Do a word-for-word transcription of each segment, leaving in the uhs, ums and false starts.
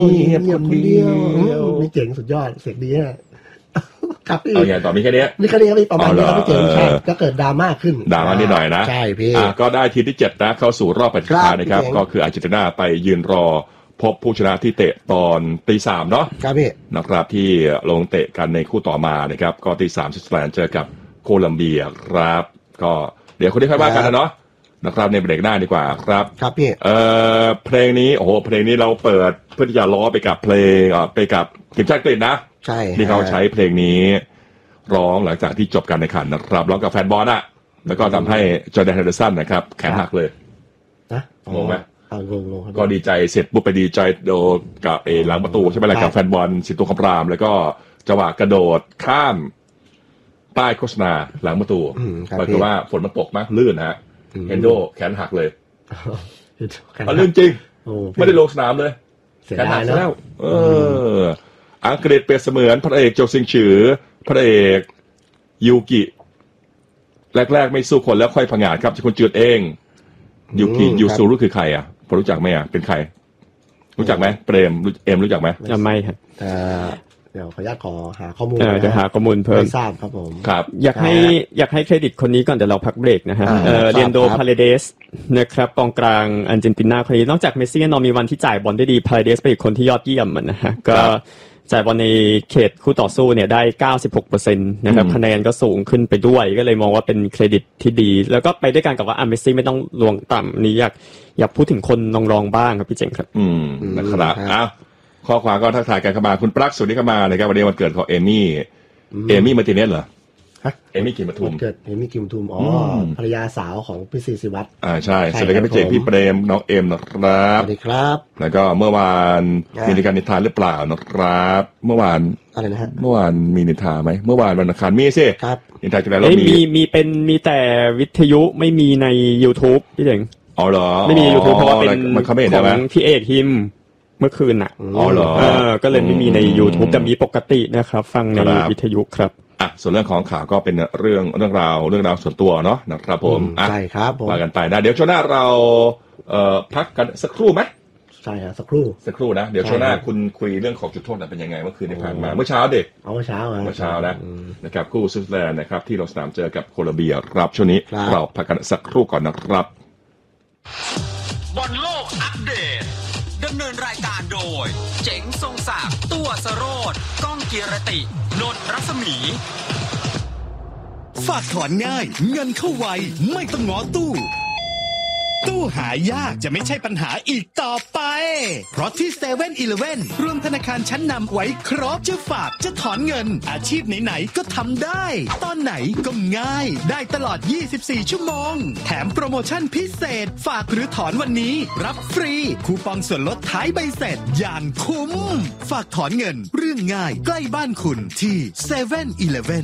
เงียบคนเดียวนี่เจ๋งสุดยอดเสียงดีฮะครับพี่เอาอย่างต่อมีแค่นี้มีแค่นี้ครับพี่ประมาณนี้ครับพี่เจ๋งใช่ก็เกิดดราม่าขึ้นดราม่านิดหน่อยนะใช่พี่ก็ได้ทีที่เจ็ดนะเข้าสู่รอบแปดทีมสุดท้ายนะครับก็คืออาร์เจนตินาไปยืนรอพบผู้ชนะที่เตะตอนตีสามเนาะครับพี่นะครับที่ลงเตะกันในคู่ต่อมานะครับก็ตีสามสวิตเซอร์แลนด์เจอกับโคลัมเบียครับก็เดี๋ยวคนที่ค่อยว่ากันนะเนาะนะครับในเบรกหน้าดีกว่าครับครับพี่เอ่อเพลงนี้โอ้โหเพลงนี้เราเปิดเพื่อที่จะล้อไปกับเพลงอ่าไปกับทีมชาติอังกฤษนะใช่ที่เขาใช้เพลงนี้ร้องหลังจากที่จบการแข่งขันนะครับร้องกับแฟนบอลอ่ะแล้วก็ทำให้จอร์แดน เฮนเดอร์สันนะครับแขนหักเลยนะงงไหมงงงก็ดีใจเสร็จปุ๊บไปดีใจโดกับเอหลังประตูใช่ไหมล่ะกับแฟนบอลสิตัวคำรามแล้วก็จังหวะกระโดดข้ามป้ายโฆษณาหลังประตูปรากฏว่าฝนมันตกมากลื่นฮะเฮนโดแขนหักเลยมันลื่นจริงไม่ได้ลงสนามเลยแขนหักแล้วเอออังกฤษเปรียบเสมือนพระเอกโจซิงฉือพระเอกยูกิแรกๆไม่สู้คนแล้วค่อยผงาดครับจะคนจืดเองยูกิยูซูรู้คือใครอ่ะพอรู้จักไหมอ่ะเป็นใครรู้จักไหมเปรมเอ็มรู้จักไหมจะไม่ครับเดี๋ยวขออนุญาตขอหาข้อมูลจะหาข้อมูลเพิ่มไม่ทราบครับผมครับอยากให้อยากให้เครดิตคนนี้ก่อนเดี๋ยวเราพักเบรกนะฮะเรียนโดพาเลเดสนะครับกองกลางอาร์เจนตินาคนนี้นอกจากเมสซี่นอนมีวันที่จ่ายบอลได้ดีพาเลเดสเป็นอีกคนที่ยอดเยี่ยมนะฮะก็จ่ายบอลในเขตคู่ต่อสู้เนี่ยได้ เก้าสิบหกเปอร์เซ็นต์ นะครับคะแนนก็สูงขึ้นไปด้วยก็เลยมองว่าเป็นเครดิตที่ดีแล้วก็ไปด้วยกันกับว่าอ่ะเมสซี่ไม่ต้องลวงต่ำนี้อยากอยากพูดถึงคนรองๆบ้างครับพี่เจ๋งครับอืมนะครับอ้าวข้อความก็ทักทายกันเข้ามาคุณปลั๊กสวัสดีเข้ามานะครับวันนี้วันเกิดของเอมี่เอมี่มาร์ติเนสเหรอฮะเอมี่กิมปทุมเกิดเอมี่กิมปทุมอ๋อภรรยาสาวของพี่ศรีศิวัตรอ่าใช่สวัสดีครับพี่เจพี่เปรมน้องเอ็มนะครับสวัสดีครับแล้วก็เมื่อวานมีนิทานนิทานหรือเปล่านะครับเมื่อวานอะไรนะฮะเมื่อวานมีนิทานไหมเมื่อวานวันอังคารมีสิครับนิทานจะแล้วมีมีมีเป็นมีแต่วิทยุไม่มีใน YouTube พี่เจ๋งอ๋อเหรอไม่มี YouTube เพราะว่าเป็นของพี่เอกฮิมเมื่อคืนน่ะอ๋อเหรอเออก็เลยไม่มีใน YouTube แต่มีปกตินะครับฟังในวิทยุครับอ่ะส่วนเรื่องของข่าวก็เป็นเรื่องเรื่องราวเรื่องราวส่วนตัวเนาะนะครับผมอ่ะใช่ครับผมว่ากันไปนะเดี๋ยวช่วงหน้าเราเอ่อพักกันสักครู่ไหมใช่ฮะสักครู่สักครู่นะเดี๋ยวช่วงหน้าคุณคุยเรื่องของจุดโทษเป็นยังไงเมื่อคืนที่ผ่านมาเมื่อเช้าเด็กเอาเมื่อเช้าเมื่อเช้านะนะครับคู่สวิตเซอร์แลนด์นะครับที่ลงสนามเจอกับโคลอมเบียครับช่วงนี้เราพักกันสักครู่ก่อนนะครับบอลโลกอัปเดตดำเนินรายการโดยเจ๋งทรงศักดิ์ตัวสโรจน์ก้องกีรตินนท์รัศมีฝากถอนง่ายเงินเข้าไวไม่ต้องง้อตู้ตู้หายากจะไม่ใช่ปัญหาอีกต่อไปเพราะที่ เซเว่น อีเลฟเว่น รวมธนาคารชั้นนำไว้ครบจะฝากจะถอนเงินอาชีพไหนๆก็ทำได้ตอนไหนก็ง่ายได้ตลอดยี่สิบสี่ชั่วโมงแถมโปรโมชั่นพิเศษฝากหรือถอนวันนี้รับฟรีคูปองส่วนลดท้ายใบเสร็จอย่างคุ้มฝากถอนเงินเรื่องง่ายใกล้บ้านคุณที่ เซเว่น อีเลฟเว่น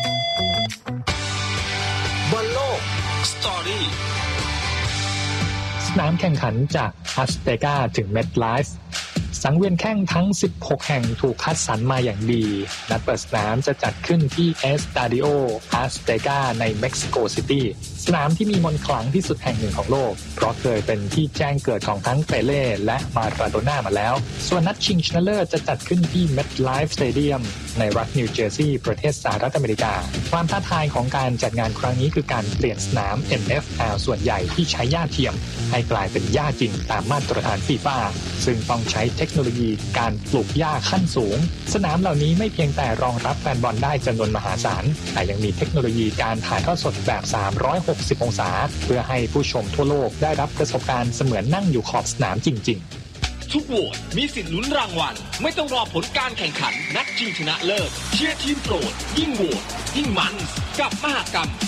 บอลโลกสตอรี่สนามแข่งขันจากอัสเตกาถึงเมทไลฟ์สังเวียนแข่งทั้งสิบหกแห่งถูกคัดสรรมาอย่างดีนัดเปิดสนามจะจัดขึ้นที่เอสตาดิโออัสเตกาในเม็กซิโกซิตี้สนามที่มีมนต์ขลังที่สุดแห่งหนึ่งของโลกเพราะเคยเป็นที่แจ้งเกิดของทั้งเปเล่และมาราโดน่ามาแล้วส่วนนัดชิงชนะเลิศจะจัดขึ้นที่เมทไลฟ์สเตเดียมในรัฐนิวเจอร์ซีย์ประเทศสหรัฐอเมริกาความท้าทายของการจัดงานครั้งนี้คือการเปลี่ยนสนาม เอ็น เอฟ แอล ส่วนใหญ่ที่ใช้หญ้าเทียมให้กลายเป็นหญ้าจริงตามมาตรฐานฟีฟ่าซึ่งต้องใช้เทคโนโลยีการปลูกหญ้าขั้นสูงสนามเหล่านี้ไม่เพียงแต่รองรับแฟนบอลได้จำนวนมหาศาลแต่ยังมีเทคโนโลยีการถ่ายทอดสดแบบสามร้อยหกสิบองศาเพื่อให้ผู้ชมทั่วโลกได้รับประสบการณ์เสมือนนั่งอยู่ขอบสนามจริงๆทุกโหวตมีสิทธิ์ลุ้นรางวัลไม่ต้องรอผลการแข่งขันนัดชิงชนะเลิศเชียร์ทีมโปรดยิ่งโหวตยิ่งมันกับมหกรรม